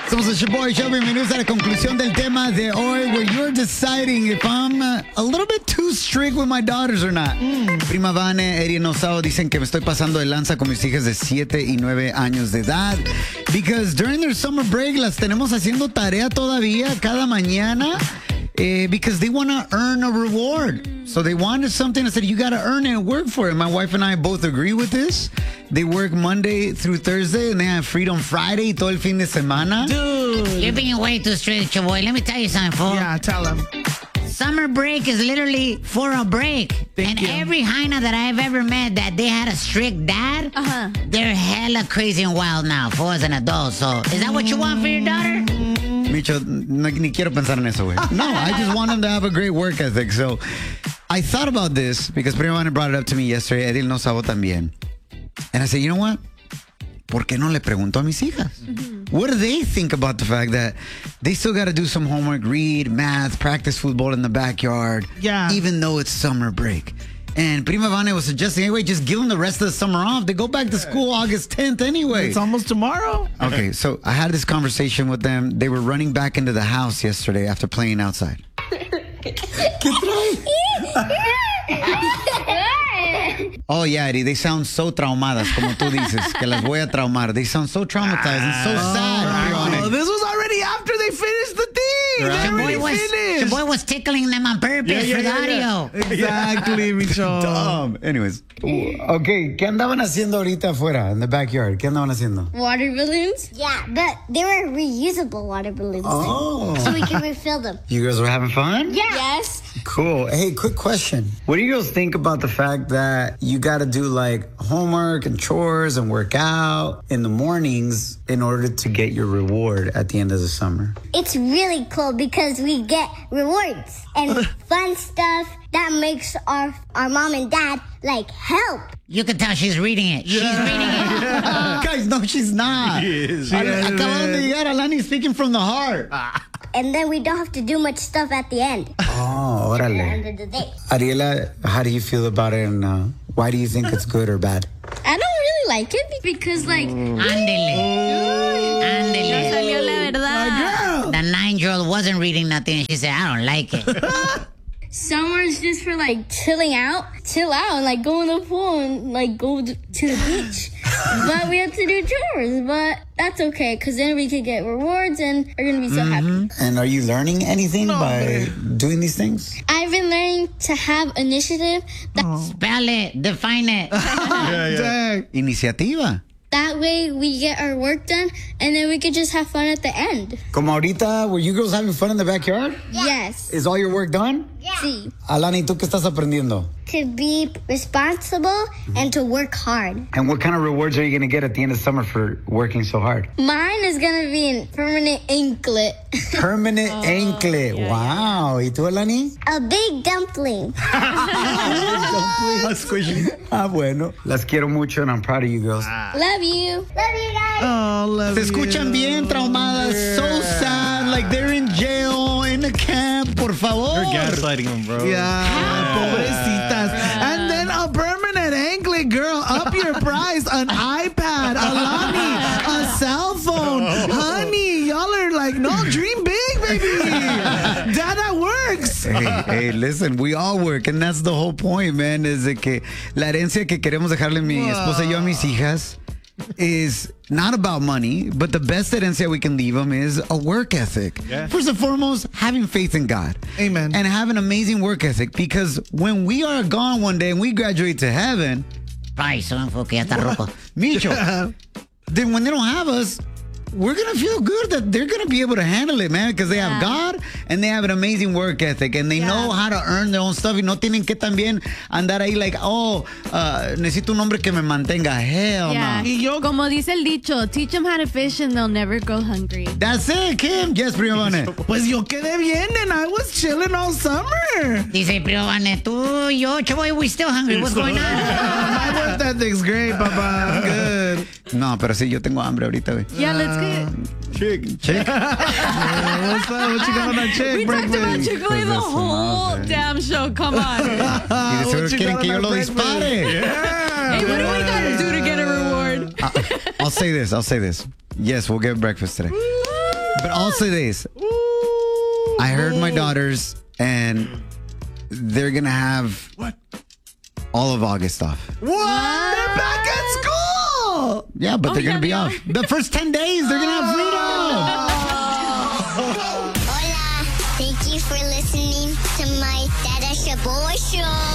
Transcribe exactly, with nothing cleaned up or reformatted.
Somos el Shaboy Show. Bienvenidos a la conclusión del tema de hoy, where you're deciding if I'm uh, a little bit too strict with my daughters or not. Mm. Prima Vane, Eri Nosao dicen que me estoy pasando de lanza con mis hijas de siete y nueve años de edad. Because during their summer break las tenemos haciendo tarea todavía cada mañana. Uh, because they want to earn a reward. So they wanted something. I said, you got to earn it and work for it. My wife and I both agree with this. They work Monday through Thursday, and they have Freedom Friday todo el fin de semana. Dude. You're being way too strict, your boy. Let me tell you something, fool. Yeah, tell him. Summer break is literally for a break. Thank and you. every hyena that I've ever met that they had a strict dad, uh-huh. they're hella crazy and wild now, for as an adult. So is that what you want for your daughter? Micho, no, ni quiero pensar en eso, güey. No, I just want them to have a great work ethic. So I thought about this because Prima Vane brought it up to me yesterday. Edil no sabo también. And I said, you know what? ¿Por qué no le pregunto a mis hijas? Mm-hmm. What do they think about the fact that they still got to do some homework, read, math, practice football in the backyard, yeah. even though it's summer break? And Prima Vane was suggesting, anyway, just give them the rest of the summer off. They go back to school August tenth anyway. It's almost tomorrow. Okay, so I had this conversation with them. They were running back into the house yesterday after playing outside. Oh, yeah, Eddie, they sound so traumadas, como tú dices, que las voy a traumar. They sound so traumatized and so sad. Oh, this was already after they finished the thing. Right. They already Boy was, finished. the boy was tickling them on purpose Yeah, yeah, for the yeah, yeah. audio. Exactly, Micho. Dumb. Anyways, okay, ¿qué andaban haciendo ahorita afuera, in the backyard? ¿Qué andaban haciendo? Water balloons? Yeah, but they were reusable water balloons. Oh. So we can refill them. You girls were having fun? Yeah. Yes. Cool. Hey, quick question. What do you girls think about the fact that you got to do like homework and chores and work out in the mornings in order to get your reward at the end of the summer? It's really cool because we get rewards and fun stuff that makes our our mom and dad like help. You can tell she's reading it. She's Yeah. reading it. Guys, no, she's not. She is. Al- She is, Acabaron de man. llegar, Alani speaking from the heart. And then we don't have to do much stuff at the end. Oh, At the órale. end of the day. Ariela, how do you feel about it, and uh, why do you think it's good or bad? I don't really like it because like Ándele. Ándele. salió la verdad. The nine-year-old wasn't reading nothing, and she said, I don't like it. Summer's just for like chilling out, chill out, and like go in the pool and like go to the beach. But we have to do chores, but that's okay because then we can get rewards and we're gonna be so happy. And are you learning anything No, by man. doing these things? I've been learning to have initiative. That, Spell it. Define it. Dang. Iniciativa. that way we get our work done and then we can just have fun at the end. Como ahorita, were you girls having fun in the backyard? Yes. Is all your work done? See, Alani, ¿tú qué estás aprendiendo? to be responsible and to work hard. And what kind of rewards are you going to get at the end of summer for working so hard? Mine is gonna be a permanent anklet. Permanent anklet. Wow. ¿Y tú, Alani? A big dumpling. Ah, bueno. Las quiero mucho and I'm proud of you girls. Love you. Love you guys. Oh, love Se you. escuchan bien traumadas. So sad. Like they're in jail, in a camp. Por favor. You're gaslighting them, bro. Yeah, pobrecitas. And then a permanent anklet, girl. Up your price. An iPad, Alani, a cell phone. Honey, y'all are like, no, dream big, baby. Dada works. Hey, hey, listen, we all work, and that's the whole point, man, is de que la herencia que queremos dejarle mi esposa y yo a mis hijas is not about money, but the best herencia we can leave them is a work ethic. Yeah. First and foremost, having faith in God. Amen. And have an amazing work ethic, because when we are gone one day and we graduate to heaven, Ay, son enfoque, ya está rojo. Micho, then when they don't have us, we're going to feel good that they're going to be able to handle it, man, because they have God and they have an amazing work ethic and they know how to earn their own stuff y no tienen que también andar ahí like, oh, uh, necesito un hombre que me mantenga. Hell Yeah. no. Y yo, Como dice el dicho, teach them how to fish and they'll never go hungry. That's it, Kim. Yes, Prima Vane. pues yo quedé bien and I was chilling all summer. Dice Primo Vane, tú, yo, chavoy, we still hungry. What's going on? My work ethic's great, Papa. I'm good. No, pero sí, yo tengo hambre ahorita, güey. Yeah, let's get... Chick. Chick. Yeah, what's up? What you got on that chick We talked about breakfast? Chick-fil-A the whole damn show. Come on. Y de What seguro you quieren got que on yo that lo breakfast? dispare. Yeah. Hey, what do we gotta do to get a reward? I'll say this. I'll say this. Yes, we'll get breakfast today. But I'll say this. I heard my daughters, and they're going to have What? all of August off. What? They're back at school. Yeah, but Oh, they're going yeah, to be they off. are. The first ten days, they're going to have freedom. Hola, thank you for listening to my Dada Shaboy Show.